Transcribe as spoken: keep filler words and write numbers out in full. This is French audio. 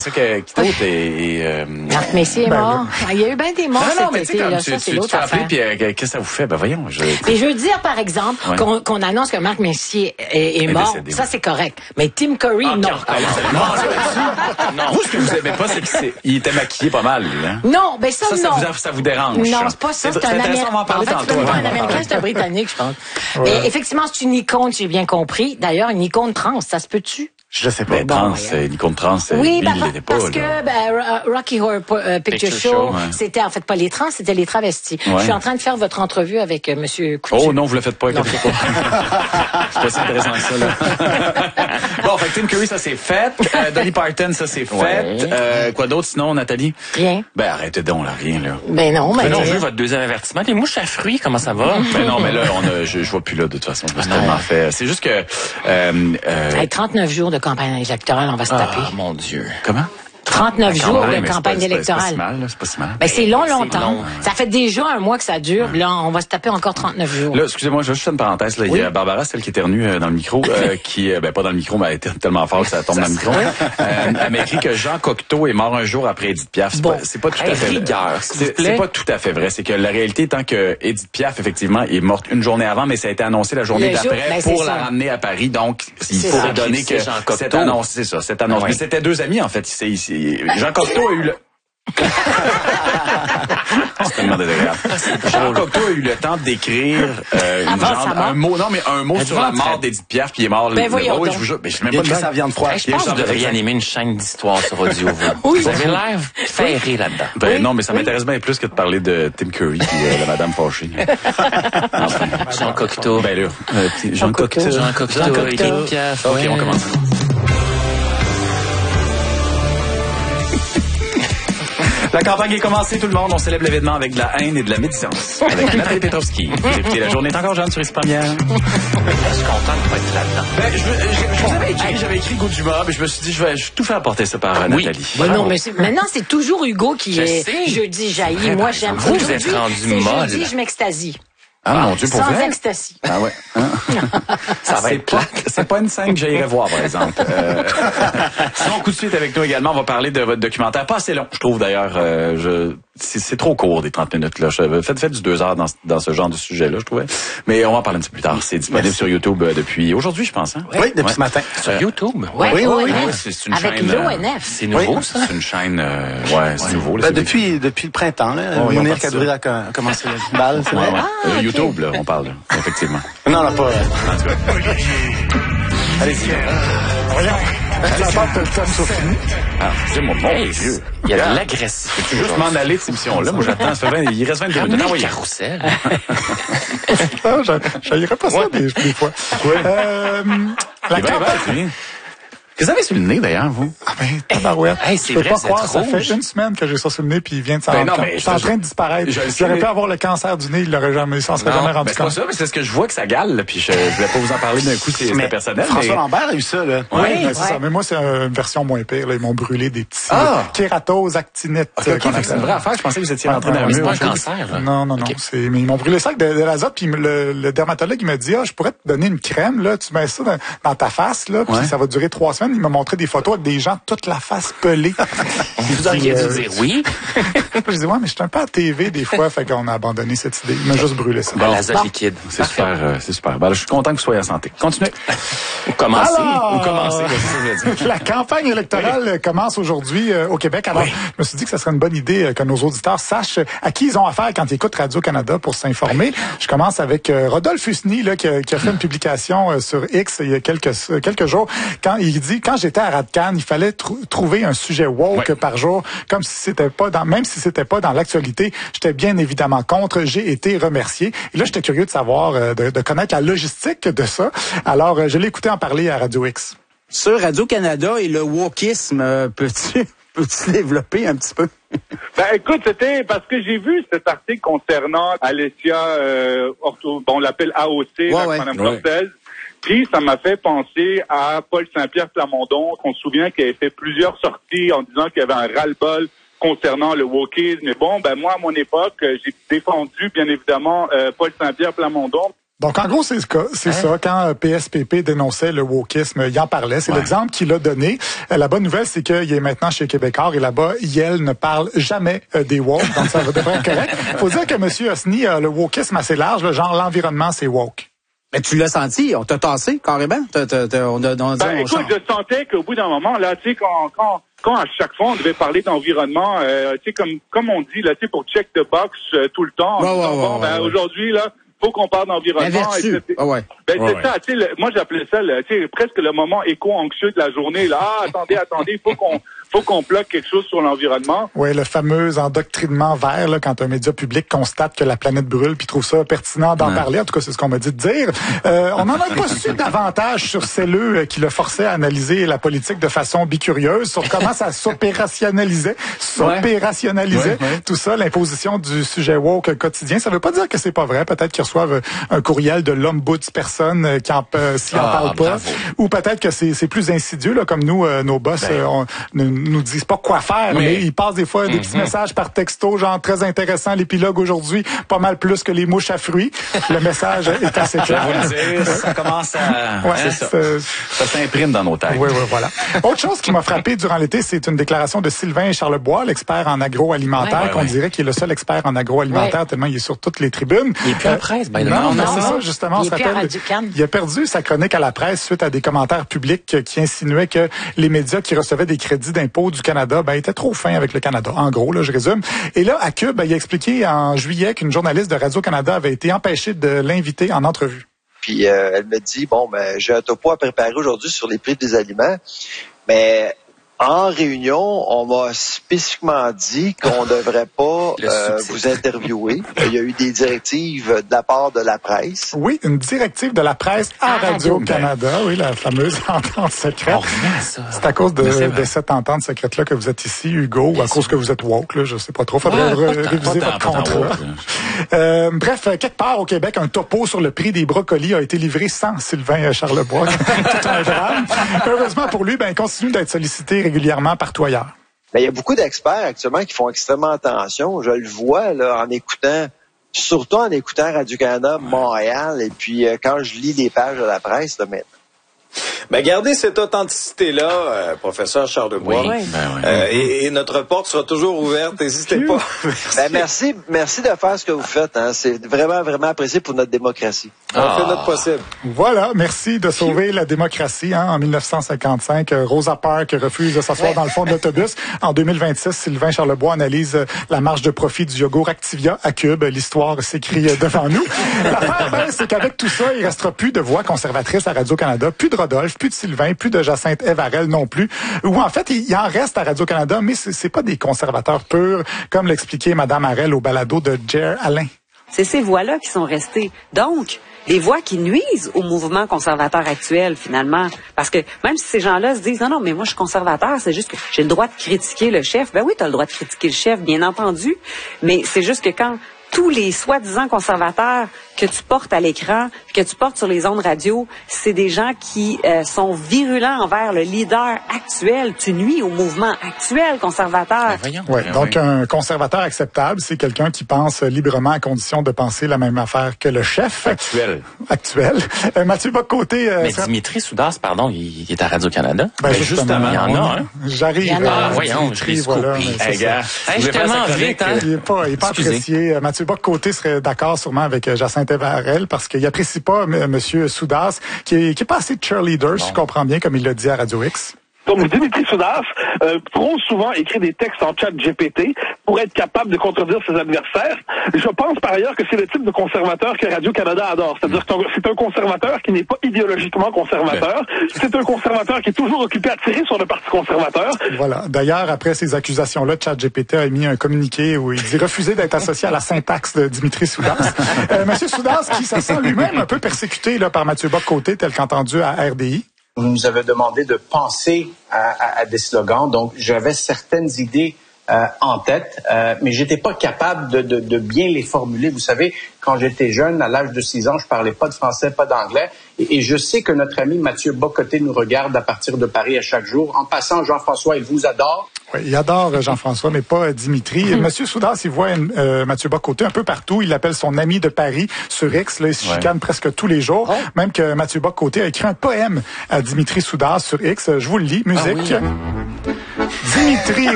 C'est que qui d'autre est... Euh... Marc Messier est ben, mort. Il y a eu bien des morts non, non, cet mais été. Comme là, tu, ça, tu, c'est tu l'autre te fais affaire. Puis euh, qu'est-ce que ça vous fait? Ben voyons. Je... Mais je veux dire, par exemple, ouais. qu'on, qu'on annonce que Marc Messier est, est, est mort. Décédé, ça, ouais. C'est correct. Mais Tim Curry, ah, non. Ah, non, non. Vous, ce que vous aimez pas, c'est qu'il était maquillé pas mal, lui. Hein? Non, ben ça, ça, non. Ça vous, ça vous dérange? Non, c'est pas ça. C'est, c'est un Américain. On va en parler en fait, tantôt. C'est pas un Américain, c'est un Britannique, je pense. Ouais. Et effectivement, c'est une icône, j'ai bien compris. D'ailleurs, une icône trans, ça se peut-tu? Je sais pas. Ben, trans, bon, c'est une icône trans. Oui, lui, ben, il l'était pas. Parce là. que ben, Rocky Horror uh, Picture, Picture Show, Show ouais. C'était en fait pas les trans, c'était les travestis. Ouais. Je suis en train de faire votre entrevue avec euh, Monsieur Couture. Oh non, vous le faites pas, inquiétez pas. C'est pas si intéressant que ça, là. Bon, fait Tim Curry, ça c'est fait. Euh, Dolly Parton, ça c'est fait. Ouais. Euh, quoi d'autre sinon, Nathalie? Rien. Ben arrêtez donc, là, rien, là. Ben non, mais. Ben non, je veux votre deuxième avertissement. Les mouches à fruits, comment ça va? Ben non, mais là, on a, je, je vois plus là, de toute façon. Je me suis tellement fait. C'est juste que. Euh, euh... Hey, trente-neuf jours de campagne électorale, on va se taper. Ah, mon Dieu. Comment? trente-neuf jours de campagne c'est pas, électorale. C'est pas si mal, là, c'est pas si mal. Ben, c'est long, longtemps. C'est long. Ça fait déjà un mois que ça dure. Ouais. Là, on va se taper encore trente-neuf jours. Là, excusez-moi, je vais juste faire une parenthèse. Là. Oui. Il y a Barbara, celle qui éternue euh, dans le micro, euh, qui, euh, ben, pas dans le micro, mais elle était tellement fort que ça tombe ça dans le micro. Euh, elle m'a écrit que Jean Cocteau est mort un jour après Édith Piaf. C'est, bon. pas, c'est pas tout hey, à fait rigueur, c'est, c'est pas tout à fait vrai. C'est que la réalité étant que Édith Piaf, effectivement, est morte une journée avant, mais ça a été annoncé la journée le d'après jour, ben, pour la ça. ramener à Paris. Donc, il faut redonner que cette annonce, c'est ça, cette annonce. Mais c'était deux amis, en fait. Jean Cocteau a eu le... C'est tellement désagréable. Jean Cocteau a eu le temps d'écrire euh, une genre, un mot, non mais un mot sur la mort d'Édith Piaf, puis il est mort. Ben voyons oui, donc. je vous jure, mais je sais même pas de sa viande froide. Je pense que vous devriez animer une chaîne d'histoire sur audio. Vous, vous avez l'air ferré là-dedans. Ben oui, non, mais ça oui. m'intéresse bien plus que de parler de Tim Curry puis euh, de Madame Fauché. Enfin, Jean Cocteau. Ben là, euh, Jean Cocteau. Jean Cocteau, Édith Piaf. Ok, on commence. La campagne est commencée, tout le monde. On célèbre l'événement avec de la haine et de la médisance. Avec Nathalie Petrovski. Vous écoutez La Journée est encore jeune sur Ici Première. Je suis content de pas être là-dedans. Ben, je, je, je, je vous avais écrit, j'avais écrit Hugo Dumas, mais je me suis dit, je vais, je vais tout faire apporter ça par oui. Nathalie. Ben non, mais c'est, maintenant, c'est toujours Hugo qui je est sais. Jeudi jailli. Moi, j'aime. Vous, vous êtes rendu molle. Jeudi, je m'extasie. Ah, mon Dieu, pour Sans vrai? ecstasy. Ah ouais. Hein? Ça va être plate. C'est pas une scène que j'irais voir, par exemple. Euh... Sinon, coup de suite avec nous également, on va parler de votre documentaire. Pas assez long, je trouve d'ailleurs. Euh, je... c'est, c'est trop court, des trente minutes. Là. Je... Faites, faites du deux heures dans, dans ce genre de sujet-là, je trouvais. Mais on va en parler un petit peu plus tard. C'est disponible Merci. Sur YouTube euh, depuis aujourd'hui, je pense. Hein? Oui, depuis ouais. ce matin. Sur YouTube? Oui, oui, oui. oui. oui. C'est, c'est une avec chaîne, l'O N F. C'est nouveau, oui. ça? C'est une chaîne... Euh... Ouais, c'est ouais. nouveau. Là, ben, c'est depuis, depuis le printemps, là. Oh, Mounir Kadri a commencé le bal, c'est ouais, vrai? ouais. Ah, euh, okay. YouTube, là, on parle. Effectivement. Non, non, pas. Euh... Allez-y. Voyons. D'abord, t'as le thème sur fini. Ah, dis-moi, mon hey, Dieu. Il y a de l'agressivité. Peux-tu juste m'en aller de cette émission-là? Moi, j'attends. Ça fait vingt, il reste vingt-deux minutes. Ah oui, carrousel. Non, j'haïrais pas ça ouais. des, des fois. Ouais. Euh, la campagne. Qu'est-ce que vous avez sur le nez, d'ailleurs, vous? Ah ben, tabarouette. Hey, c'est je peux vrai, pas c'est croire, ça rouge. fait une semaine que j'ai ça sur le nez, puis il vient de s'en ben rendre compte. C'est en train de disparaître. J'aurais pu avoir le cancer du nez, il l'aurait jamais, il s'en serait non, jamais rendu ben compte. C'est pas ça, mais c'est ce que je vois que ça gale, là, puis je, je voulais pas vous en parler d'un coup, c'est, c'était personnel. François mais... Lambert a eu ça, là. Oui, ouais, ouais. c'est ça. Mais moi, c'est une version moins pire, là. Ils m'ont brûlé des petits ah! kératoses, actinites. Okay, okay, c'est une vraie affaire. Je pensais que vous étiez rentré dans un mur. C'est pas un cancer, là. Non, non, non. Okay. C'est, mais ils m'ont brûlé ça avec de, de l'azote, puis le, le dermatologue, il m'a dit, ah, je pourrais te donner une crème, là, tu mets ça dans, dans ta face, là, puis ouais. ça va durer trois semaines. Il m'a montré des photos avec des gens toute la face pelée. Vous auriez dû dire oui. Je dis, ouais, mais je suis un peu à T V des fois, fait qu'on a abandonné cette idée. Il m'a juste brûlé ça. Bon, l'azote bon. liquide. C'est super, euh, c'est super. Ben, je suis content que vous soyez en santé. Continuez. Ou commencez. Alors, ou commencez. La campagne électorale oui. commence aujourd'hui euh, au Québec. Alors, oui. je me suis dit que ce serait une bonne idée euh, que nos auditeurs sachent à qui ils ont affaire quand ils écoutent Radio-Canada pour s'informer. Oui. Je commence avec euh, Rodolphe Husny, là, qui, qui a fait une publication euh, sur X il y a quelques, quelques jours. Quand il dit, quand j'étais à Radcan, il fallait tr- trouver un sujet woke oui. par jour, comme si c'était pas dans, même si c'était pas dans l'actualité. J'étais bien évidemment contre. J'ai été remercié. Et là, j'étais curieux de savoir, euh, de, de connaître la logistique de ça. Alors, euh, je l'ai écouté en parler à Radio X. Sur Radio-Canada et le wokisme, euh, peux-tu, peux-tu développer un petit peu? Ben écoute, c'était parce que j'ai vu cet article concernant Alessia, euh, Orto, bon, on l'appelle A O C, ouais, ouais. Madame ouais. Cortez. Puis ça m'a fait penser à Paul Saint-Pierre Plamondon, qu'on se souvient qu'il avait fait plusieurs sorties en disant qu'il y avait un ras-le-bol concernant le wokisme. Mais bon, ben moi, à mon époque, j'ai défendu, bien évidemment, euh, Paul Saint-Pierre Plamondon. Donc, en gros, c'est ce cas, c'est hein? ça. Quand P S P P dénonçait le wokisme, il en parlait. C'est ouais. l'exemple qu'il a donné. La bonne nouvelle, c'est qu'il est maintenant chez Québécois et là-bas, Yel ne parle jamais des woke. Donc, ça devrait être correct. Faut dire que M. Osni a le wokisme assez large. Le genre, l'environnement, c'est woke. Mais tu l'as senti, on t'a tassé carrément. T'as, t'as, t'as, on a, on a ben, écoute, je sentais qu'au bout d'un moment, là, tu sais, quand, quand, quand à chaque fois on devait parler d'environnement, euh, tu sais, comme, comme on dit, là, tu sais, pour check the box euh, tout le temps. Ouais, ouais, disant, ouais, bon, ouais, ben, ouais. aujourd'hui, là, faut qu'on parle d'environnement. Ah ouais. Ben, ouais, c'est ouais. ça, tu sais, moi, j'appelais ça, tu sais, presque le moment éco-anxieux de la journée, là. Ah, attendez, attendez, faut qu'on, faut qu'on bloque quelque chose sur l'environnement. Oui, le fameux endoctrinement vert, là, quand un média public constate que la planète brûle puis trouve ça pertinent d'en ouais. parler. En tout cas, c'est ce qu'on m'a dit de dire. Euh, on n'en a pas su davantage sur Celleux qui le forçait à analyser la politique de façon bicurieuse, sur comment ça s'opérationnalisait, s'opérationnalisait, ouais, ouais. tout ça, l'imposition du sujet woke quotidien. Ça veut pas dire que c'est pas vrai. Peut-être qu'ils reçoivent un courriel de l'ombudsperson qui en, euh, s'y en ah, parle pas. Bravo. Ou peut-être que c'est, c'est plus insidieux, là, comme nous, euh, nos boss, ben. euh, on, nous disent pas quoi faire, mais, mais ils passent des fois des mm-hmm. petits messages par texto, genre très intéressant, l'épilogue aujourd'hui, pas mal plus que les mouches à fruits. Le message est assez clair. Je vais vous dire, ça commence à... Ouais, c'est ça. C'est... ça s'imprime dans nos têtes. Oui, oui, voilà. Autre chose qui m'a frappé durant l'été, c'est une déclaration de Sylvain Charlebois, l'expert en agroalimentaire, ouais, qu'on ouais, dirait qu'il est le seul expert en agroalimentaire, ouais. tellement il est sur toutes les tribunes. Il est plus à la presse, ben non, non, non, c'est non. ça, justement. Il, on se rappelle, il a perdu sa chronique à la presse suite à des commentaires publics qui insinuaient que les médias qui recevaient des crédits d'impôt du Canada ben, étaient trop fins avec le Canada. En gros, là, je résume. Et là, à Cube, ben, il a expliqué en juillet qu'une journaliste de Radio-Canada avait été empêchée de l'inviter en entrevue. Puis euh, elle me dit, bon, ben j'ai un topo à préparer aujourd'hui sur les prix des aliments, mais en réunion, on m'a spécifiquement dit qu'on ne devrait pas euh, vous interviewer. Il y a eu des directives de la part de la presse. Oui, une directive de la presse à Radio-Canada, oui, la fameuse entente secrète. Oh, c'est à cause de, de cette entente secrète-là que vous êtes ici, Hugo, ou à cause que vous êtes woke, là, je sais pas trop. Faudrait ouais, re- réviser votre contrat. Euh, bref, quelque part au Québec, un topo sur le prix des brocolis a été livré sans Sylvain Charlebois. Tout un drame. Heureusement pour lui, ben, il continue d'être sollicité régulièrement partout ailleurs. Ben, il y a beaucoup d'experts actuellement qui font extrêmement attention. Je le vois là en écoutant, surtout en écoutant Radio-Canada Montréal, et puis euh, quand je lis les pages de la presse là, maintenant. Ben, gardez cette authenticité-là, euh, professeur Charlebois. Oui. Ben, oui. euh, et, et notre porte sera toujours ouverte. N'hésitez pas. Merci. Ben, merci, merci de faire ce que vous faites. Hein. C'est vraiment, vraiment apprécié pour notre démocratie. Ah. On fait notre possible. Voilà, merci de sauver la démocratie. Hein. En dix-neuf cent cinquante-cinq, Rosa Parks refuse de s'asseoir ouais. dans le fond de l'autobus. En deux mille vingt-six, Sylvain Charlebois analyse la marge de profit du yogourt Activia à Cube. L'histoire s'écrit devant nous. L'affaire, ben, c'est qu'avec tout ça, il restera plus de voix conservatrices à Radio-Canada, plus de Rodolphe, plus de Sylvain, plus de Jacinthe Evarel non plus. Ou en fait, il en reste à Radio-Canada, mais c'est, c'est pas des conservateurs purs, comme l'expliquait Mme Harel au balado de Jer Alain. C'est ces voix-là qui sont restées. Donc, des voix qui nuisent au mouvement conservateur actuel, finalement. Parce que même si ces gens-là se disent « Non, non, mais moi, je suis conservateur, c'est juste que j'ai le droit de critiquer le chef. » Ben oui, tu as le droit de critiquer le chef, bien entendu. Mais c'est juste que quand tous les soi-disant conservateurs que tu portes à l'écran, que tu portes sur les ondes radio, c'est des gens qui euh, sont virulents envers le leader actuel. Tu nuis au mouvement actuel conservateur. Ben ouais, ben donc, oui. Un conservateur acceptable, c'est quelqu'un qui pense librement à condition de penser la même affaire que le chef. Actuel. Actuel. Euh, Mathieu Bock-Côté... Euh, Mais ça... Dimitri Soudas, pardon, il, il est à Radio-Canada. Ben, justement, il y en a, hein. J'arrive. Ah, voyons, je l'ai voilà, hey, gars. Hey, je suis tellement vite, hein. Il est pas, il est pas apprécié. Mathieu Bock-Côté serait d'accord sûrement avec Jacinthe Evarel parce qu'il apprécie pas M. Soudas, qui est, qui est pas assez cheerleader, si je comprends bien, comme il l'a dit à Radio X. Donc, Dimitri Soudas, euh, trop souvent écrit des textes en chat G P T pour être capable de contredire ses adversaires. Je pense par ailleurs que c'est le type de conservateur que Radio-Canada adore. C'est-à-dire que c'est un conservateur qui n'est pas idéologiquement conservateur. C'est un conservateur qui est toujours occupé à tirer sur le Parti conservateur. Voilà. D'ailleurs, après ces accusations-là, ChatGPT a émis un communiqué où il dit refuser d'être associé à la syntaxe de Dimitri Soudas. euh, Monsieur Soudas, qui se sent lui-même un peu persécuté là, par Mathieu Bock-Côté, tel qu'entendu à R D I. Vous nous avez demandé de penser à, à, à des slogans, donc j'avais certaines idées euh, en tête, euh, mais j'étais pas capable de, de, de bien les formuler. Vous savez, quand j'étais jeune, à l'âge de six ans, je parlais pas de français, pas d'anglais, et, et je sais que notre ami Mathieu Bock-Côté nous regarde à partir de Paris à chaque jour. En passant, Jean-François, il vous adore. Oui, il adore Jean-François, mais pas Dimitri. Mm-hmm. Monsieur Soudas, il voit euh, Mathieu Bock-Côté un peu partout. Il l'appelle son ami de Paris sur X. Là, il se chicane ouais. presque tous les jours. Oh. Même que Mathieu Bock-Côté a écrit un poème à Dimitri Soudas sur X. Je vous le lis. Musique. Ah oui. Dimitri